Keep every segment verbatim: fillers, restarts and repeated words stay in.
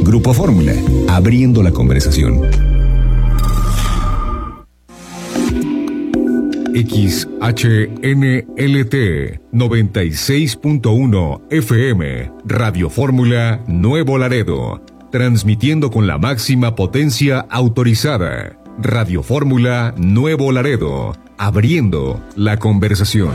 Grupo Fórmula, abriendo la conversación. X H N L T noventa y seis punto uno F M, Radio Fórmula Nuevo Laredo, transmitiendo con la máxima potencia autorizada. Radio Fórmula Nuevo Laredo, abriendo la conversación.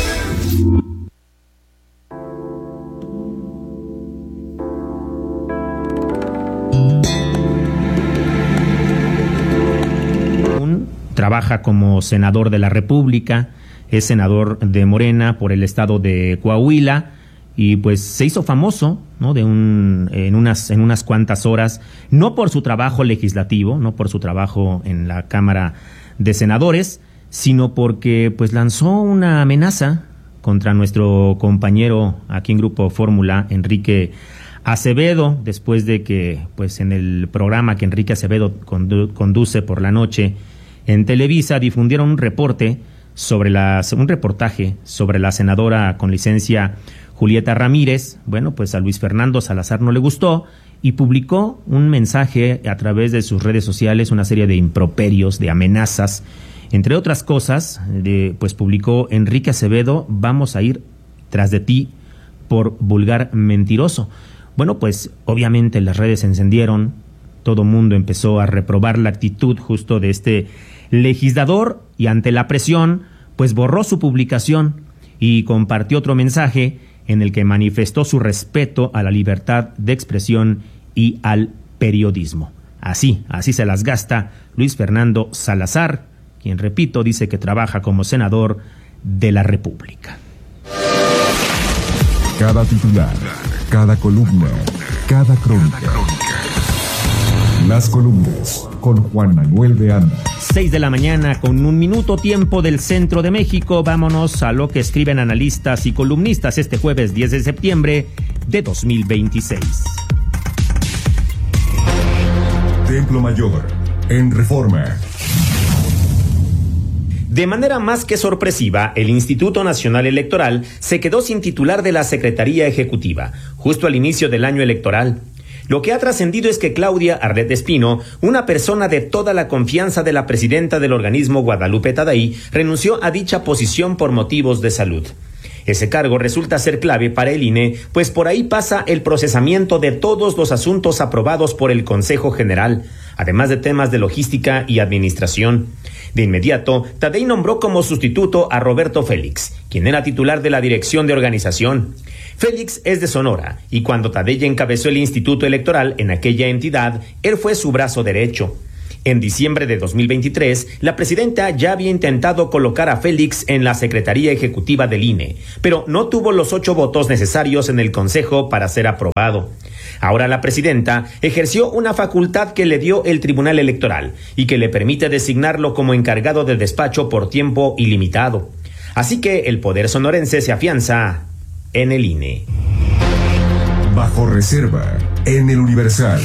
Trabaja como senador de la República, es senador de Morena por el estado de Coahuila y pues se hizo famoso, ¿no? De un en unas en unas cuantas horas, no por su trabajo legislativo, no por su trabajo en la Cámara de Senadores, sino porque pues lanzó una amenaza contra nuestro compañero aquí en Grupo Fórmula, Enrique Acevedo, después de que pues en el programa que Enrique Acevedo condu- conduce por la noche en Televisa difundieron un reporte sobre las, un reportaje sobre la senadora con licencia Julieta Ramírez. Bueno, pues a Luis Fernando Salazar no le gustó y publicó un mensaje a través de sus redes sociales, una serie de improperios, de amenazas, entre otras cosas. De, pues publicó: Enrique Acevedo, vamos a ir tras de ti por vulgar mentiroso. Bueno, pues obviamente las redes se encendieron, todo mundo empezó a reprobar la actitud justo de este legislador y ante la presión, pues borró su publicación y compartió otro mensaje en el que manifestó su respeto a la libertad de expresión y al periodismo. Así, así se las gasta Luis Fernando Salazar, quien, repito, dice que trabaja como senador de la República. Cada titular, cada columna, cada crónica. Las columnas con Juan Manuel de Anda. Seis de la mañana con un minuto, tiempo del centro de México. Vámonos a lo que escriben analistas y columnistas este jueves diez de septiembre de dos mil veintiséis. Templo Mayor, en Reforma. De manera más que sorpresiva, el Instituto Nacional Electoral se quedó sin titular de la Secretaría Ejecutiva, justo al inicio del año electoral. Lo que ha trascendido es que Claudia Arlet Espino, una persona de toda la confianza de la presidenta del organismo Guadalupe Tadei, renunció a dicha posición por motivos de salud. Ese cargo resulta ser clave para el I N E, pues por ahí pasa el procesamiento de todos los asuntos aprobados por el Consejo General, además de temas de logística y administración. De inmediato, Tadei nombró como sustituto a Roberto Félix, quien era titular de la Dirección de Organización. Félix es de Sonora, y cuando Tadei encabezó el Instituto Electoral en aquella entidad, él fue su brazo derecho. En diciembre de dos mil veintitrés, la presidenta ya había intentado colocar a Félix en la Secretaría Ejecutiva del I N E, pero no tuvo los ocho votos necesarios en el Consejo para ser aprobado. Ahora la presidenta ejerció una facultad que le dio el Tribunal Electoral y que le permite designarlo como encargado de despacho por tiempo ilimitado. Así que el poder sonorense se afianza en el I N E. Bajo reserva, en el Universal.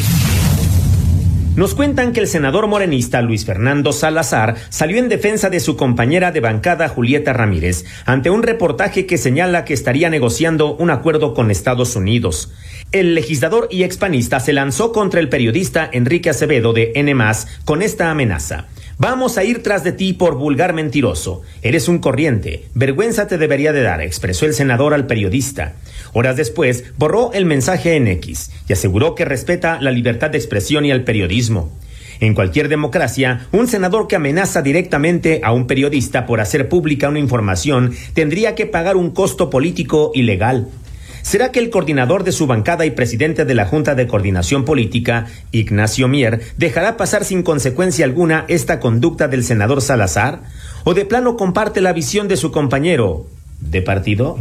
Nos cuentan que el senador morenista Luis Fernando Salazar salió en defensa de su compañera de bancada Julieta Ramírez ante un reportaje que señala que estaría negociando un acuerdo con Estados Unidos. El legislador y expanista se lanzó contra el periodista Enrique Acevedo de N más con esta amenaza: vamos a ir tras de ti por vulgar mentiroso. Eres un corriente. Vergüenza te debería de dar, expresó el senador al periodista. Horas después, borró el mensaje en X y aseguró que respeta la libertad de expresión y el periodismo. En cualquier democracia, un senador que amenaza directamente a un periodista por hacer pública una información tendría que pagar un costo político y legal. ¿Será que el coordinador de su bancada y presidente de la Junta de Coordinación Política, Ignacio Mier, dejará pasar sin consecuencia alguna esta conducta del senador Salazar? ¿O de plano comparte la visión de su compañero de partido?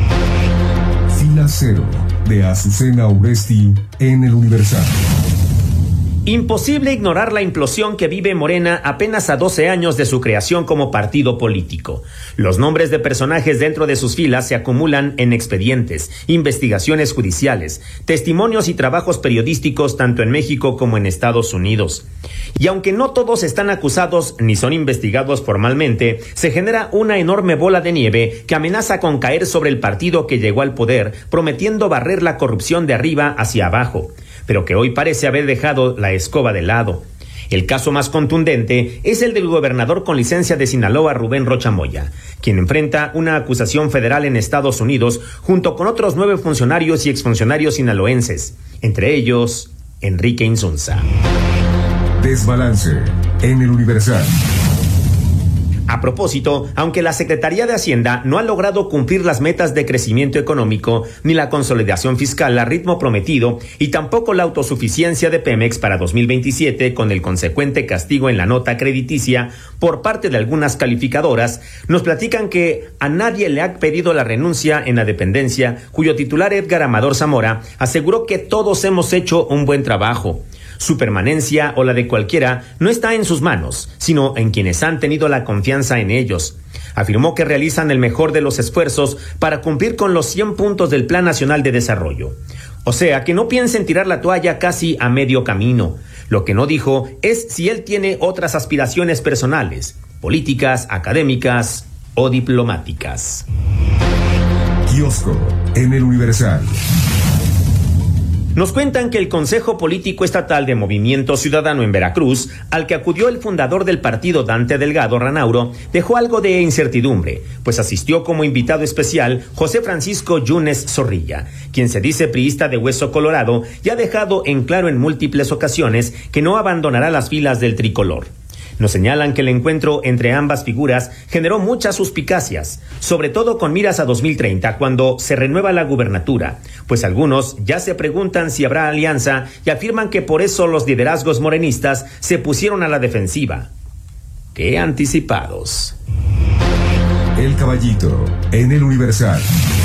Fila Cero, de Azucena Uresti, en el Universal. Imposible ignorar la implosión que vive Morena apenas a doce años de su creación como partido político. Los nombres de personajes dentro de sus filas se acumulan en expedientes, investigaciones judiciales, testimonios y trabajos periodísticos tanto en México como en Estados Unidos. Y aunque no todos están acusados ni son investigados formalmente, se genera una enorme bola de nieve que amenaza con caer sobre el partido que llegó al poder, prometiendo barrer la corrupción de arriba hacia abajo. pero que hoy parece haber dejado la escoba de lado. El caso más contundente es el del gobernador con licencia de Sinaloa, Rubén Rocha Moya, quien enfrenta una acusación federal en Estados Unidos junto con otros nueve funcionarios y exfuncionarios sinaloenses, entre ellos Enrique Insunza. Desbalance en el Universal. A propósito, aunque la Secretaría de Hacienda no ha logrado cumplir las metas de crecimiento económico ni la consolidación fiscal a ritmo prometido y tampoco la autosuficiencia de Pemex para dos mil veintisiete con el consecuente castigo en la nota crediticia por parte de algunas calificadoras, nos platican que a nadie le ha pedido la renuncia en la dependencia, cuyo titular Edgar Amador Zamora aseguró que todos hemos hecho un buen trabajo. Su permanencia o la de cualquiera no está en sus manos, sino en quienes han tenido la confianza en ellos. Afirmó que realizan el mejor de los esfuerzos para cumplir con los cien puntos del Plan Nacional de Desarrollo. O sea, que no piensen tirar la toalla casi a medio camino. Lo que no dijo es si él tiene otras aspiraciones personales, políticas, académicas o diplomáticas. Kiosco en el Universal. Nos cuentan que el Consejo Político Estatal de Movimiento Ciudadano en Veracruz, al que acudió el fundador del partido Dante Delgado Ranauro, dejó algo de incertidumbre, pues asistió como invitado especial José Francisco Yunes Zorrilla, quien se dice priista de hueso colorado y ha dejado en claro en múltiples ocasiones que no abandonará las filas del tricolor. Nos señalan que el encuentro entre ambas figuras generó muchas suspicacias, sobre todo con miras a dos mil treinta, cuando se renueva la gubernatura, pues algunos ya se preguntan si habrá alianza y afirman que por eso los liderazgos morenistas se pusieron a la defensiva. ¡Qué anticipados! El Caballito en el Universal.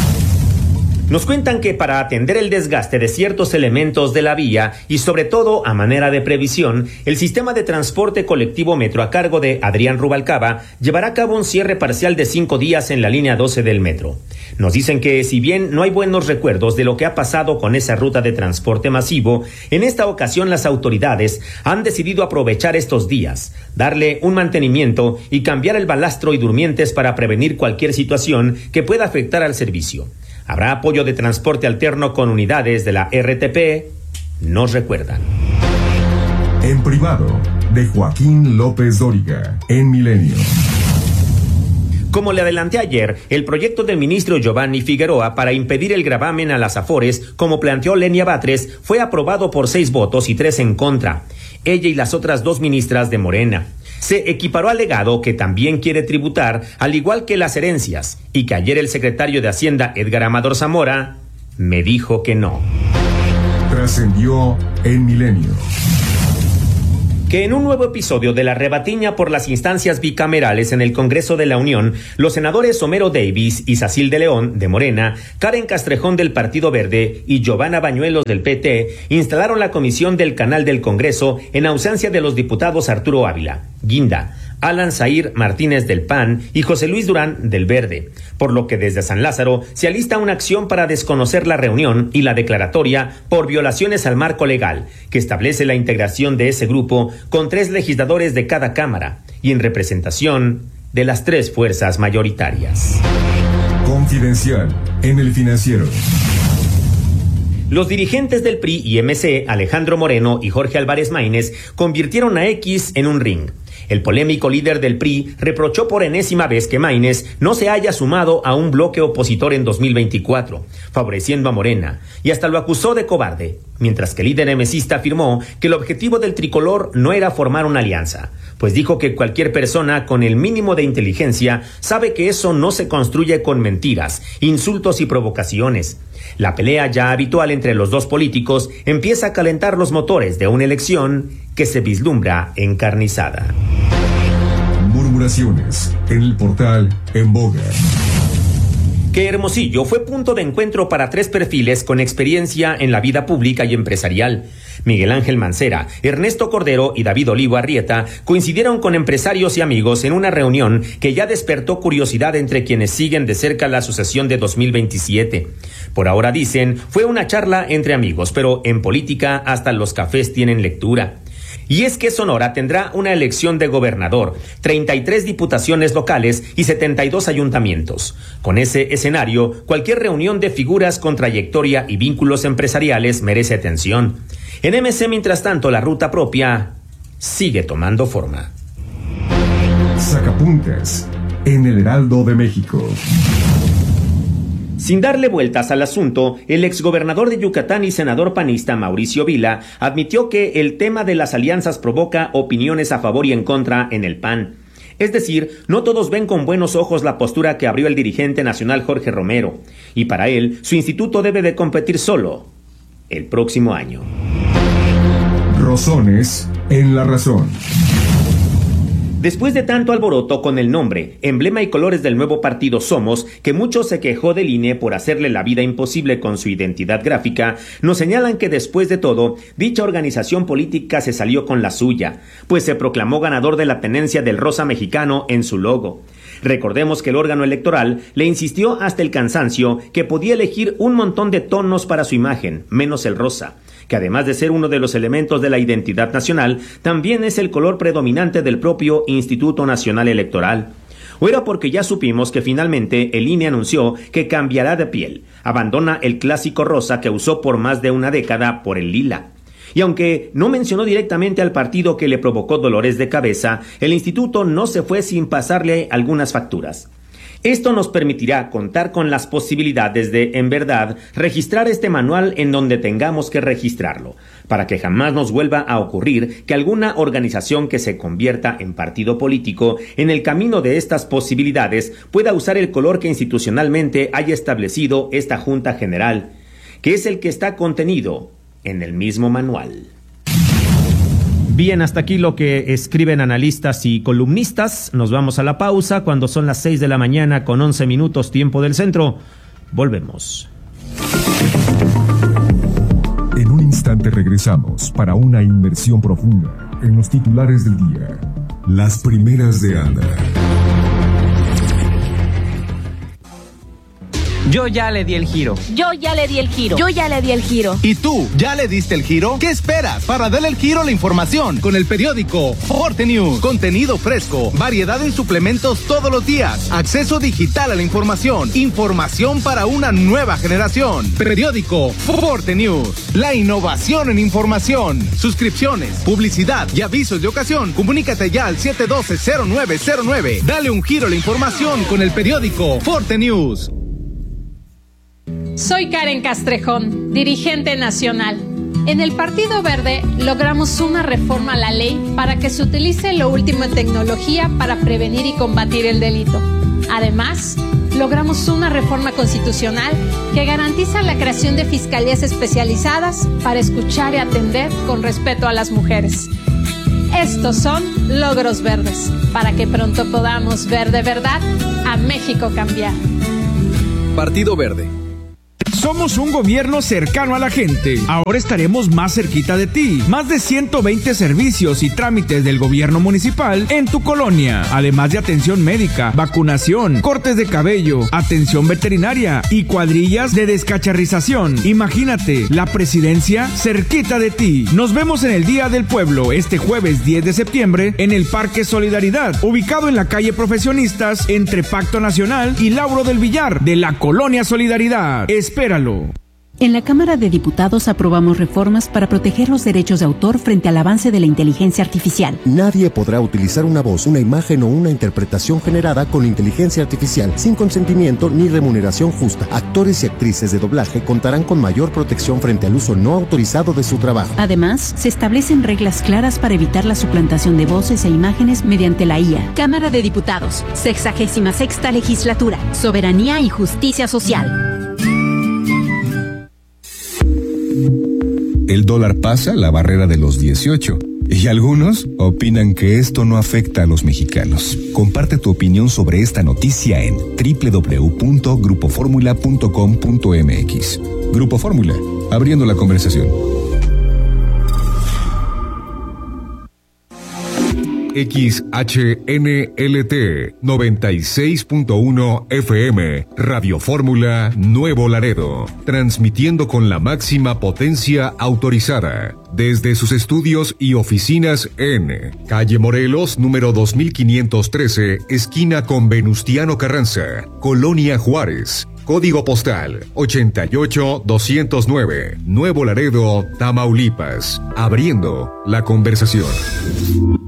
Nos cuentan que para atender el desgaste de ciertos elementos de la vía y sobre todo a manera de previsión, el sistema de transporte colectivo metro a cargo de Adrián Rubalcaba llevará a cabo un cierre parcial de cinco días en la línea doce del metro. Nos dicen que si bien no hay buenos recuerdos de lo que ha pasado con esa ruta de transporte masivo, en esta ocasión las autoridades han decidido aprovechar estos días, darle un mantenimiento y cambiar el balastro y durmientes para prevenir cualquier situación que pueda afectar al servicio. Habrá apoyo de transporte alterno con unidades de la R T P, nos recuerdan. En privado, de Joaquín López Dóriga, en Milenio. Como le adelanté ayer, el proyecto del ministro Giovanni Figueroa para impedir el gravamen a las Afores, como planteó Lenia Batres, fue aprobado por seis votos y tres en contra. Ella y las otras dos ministras de Morena. Se equiparó al legado que también quiere tributar, al igual que las herencias, y que ayer el secretario de Hacienda, Edgar Amador Zamora, me dijo que no. Trascendió en Milenio. Que en un nuevo episodio de la rebatiña por las instancias bicamerales en el Congreso de la Unión, los senadores Homero Davis y Sacil de León, de Morena, Karen Castrejón del Partido Verde y Giovanna Bañuelos del P T instalaron la comisión del Canal del Congreso en ausencia de los diputados Arturo Ávila, Guinda, Alan Zair Martínez del P A N y José Luis Durán del Verde, por lo que desde San Lázaro se alista una acción para desconocer la reunión y la declaratoria por violaciones al marco legal, que establece la integración de ese grupo con tres legisladores de cada cámara y en representación de las tres fuerzas mayoritarias. Confidencial en El Financiero. Los dirigentes del P R I y M C, Alejandro Moreno y Jorge Álvarez Maínez, convirtieron a X en un ring. El polémico líder del P R I reprochó por enésima vez que Maínez no se haya sumado a un bloque opositor en dos mil veinticuatro, favoreciendo a Morena, y hasta lo acusó de cobarde, mientras que el líder emesista afirmó que el objetivo del tricolor no era formar una alianza, pues dijo que cualquier persona con el mínimo de inteligencia sabe que eso no se construye con mentiras, insultos y provocaciones. La pelea ya habitual entre los dos políticos empieza a calentar los motores de una elección que se vislumbra encarnizada. Murmuraciones en el portal En Boga. Que Hermosillo fue punto de encuentro para tres perfiles con experiencia en la vida pública y empresarial. Miguel Ángel Mancera, Ernesto Cordero y David Olivo Arrieta coincidieron con empresarios y amigos en una reunión que ya despertó curiosidad entre quienes siguen de cerca la sucesión de dos mil veintisiete. Por ahora dicen, fue una charla entre amigos, pero en política hasta los cafés tienen lectura. Y es que Sonora tendrá una elección de gobernador, treinta y tres diputaciones locales y setenta y dos ayuntamientos. Con ese escenario, cualquier reunión de figuras con trayectoria y vínculos empresariales merece atención. En M C, mientras tanto, la ruta propia sigue tomando forma. Sacapuntas en el Heraldo de México. Sin darle vueltas al asunto, el exgobernador de Yucatán y senador panista Mauricio Vila admitió que el tema de las alianzas provoca opiniones a favor y en contra en el P A N. Es decir, no todos ven con buenos ojos la postura que abrió el dirigente nacional Jorge Romero, y para él, su instituto debe de competir solo el próximo año. Rosones en la razón. Después de tanto alboroto con el nombre, emblema y colores del nuevo partido Somos, que mucho se quejó del I N E por hacerle la vida imposible con su identidad gráfica, nos señalan que después de todo, dicha organización política se salió con la suya, pues se proclamó ganador de la tenencia del rosa mexicano en su logo. Recordemos que el órgano electoral le insistió hasta el cansancio que podía elegir un montón de tonos para su imagen, menos el rosa, que además de ser uno de los elementos de la identidad nacional, también es el color predominante del propio Instituto Nacional Electoral. ¿O era porque ya supimos que finalmente el I N E anunció que cambiará de piel, abandona el clásico rosa que usó por más de una década por el lila? Y aunque no mencionó directamente al partido que le provocó dolores de cabeza, el instituto no se fue sin pasarle algunas facturas. Esto nos permitirá contar con las posibilidades de, en verdad, registrar este manual en donde tengamos que registrarlo, para que jamás nos vuelva a ocurrir que alguna organización que se convierta en partido político en el camino de estas posibilidades pueda usar el color que institucionalmente haya establecido esta Junta General, que es el que está contenido en el mismo manual. Bien, hasta aquí lo que escriben analistas y columnistas. Nos vamos a la pausa cuando son las seis de la mañana con once minutos tiempo del centro. Volvemos. En un instante regresamos para una inmersión profunda en los titulares del día. Las primeras de Ana. Yo ya le di el giro. Yo ya le di el giro. Yo ya le di el giro. ¿Y tú, ya le diste el giro? ¿Qué esperas para darle el giro a la información? Con el periódico Forte News. Contenido fresco, variedad en suplementos todos los días, acceso digital a la información, información para una nueva generación. Periódico Forte News. La innovación en información. Suscripciones, publicidad y avisos de ocasión. Comunícate ya al siete uno dos cero nueve cero nueve. Dale un giro a la información con el periódico Forte News. Soy Karen Castrejón, dirigente nacional. En el Partido Verde logramos una reforma a la ley para que se utilice lo último en tecnología para prevenir y combatir el delito. Además, logramos una reforma constitucional que garantiza la creación de fiscalías especializadas para escuchar y atender con respeto a las mujeres. Estos son logros verdes, para que pronto podamos ver de verdad a México cambiar. Partido Verde. Somos un gobierno cercano a la gente. Ahora estaremos más cerquita de ti. Más de ciento veinte servicios y trámites del gobierno municipal en tu colonia. Además de atención médica, vacunación, cortes de cabello, atención veterinaria y cuadrillas de descacharrización. Imagínate, la presidencia cerquita de ti. Nos vemos en el Día del Pueblo este jueves diez de septiembre en el Parque Solidaridad, ubicado en la calle Profesionistas entre Pacto Nacional y Lauro del Villar de la Colonia Solidaridad. Espéralo. En la Cámara de Diputados aprobamos reformas para proteger los derechos de autor frente al avance de la inteligencia artificial. Nadie podrá utilizar una voz, una imagen o una interpretación generada con inteligencia artificial sin consentimiento ni remuneración justa. Actores y actrices de doblaje contarán con mayor protección frente al uso no autorizado de su trabajo. Además, se establecen reglas claras para evitar la suplantación de voces e imágenes mediante la I A. Cámara de Diputados, sexagésima sexta legislatura, soberanía y justicia social. El dólar pasa la barrera de los dieciocho y algunos opinan que esto no afecta a los mexicanos. Comparte tu opinión sobre esta noticia en doble u doble u doble u punto grupo fórmula punto com punto m x. Grupo Fórmula, abriendo la conversación. X H N L T noventa y seis punto uno F M, Radio Fórmula Nuevo Laredo, transmitiendo con la máxima potencia autorizada desde sus estudios y oficinas en Calle Morelos, número dos mil quinientos trece, esquina con Venustiano Carranza, Colonia Juárez. Código postal ochenta y ocho doscientos nueve, Nuevo Laredo, Tamaulipas. Abriendo la conversación.